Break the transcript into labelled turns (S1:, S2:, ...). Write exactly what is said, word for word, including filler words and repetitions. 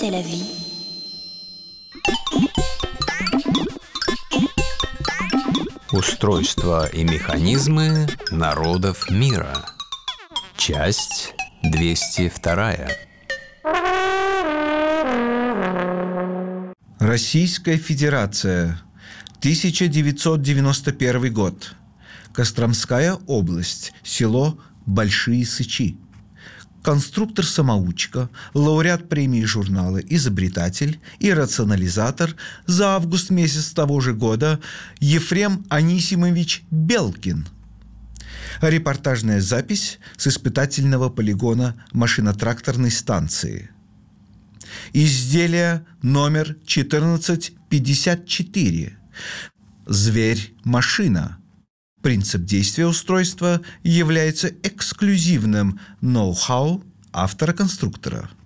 S1: c'est la vie.
S2: Устройство и механизмы народов мира. Часть двести вторая.
S3: Российская Федерация. тысяча девятьсот девяносто первый год. Костромская область. Село Большие Сычи. Конструктор-самоучка, лауреат премии журнала «Изобретатель» и «Рационализатор» за август месяц того же года Ефрем Анисимович Белкин. Репортажная запись с испытательного полигона машино-тракторной станции. Изделие номер четырнадцать пятьдесят четыре. Зверь-машина. Принцип действия устройства является эксклюзивным ноу-хау автора-конструктора.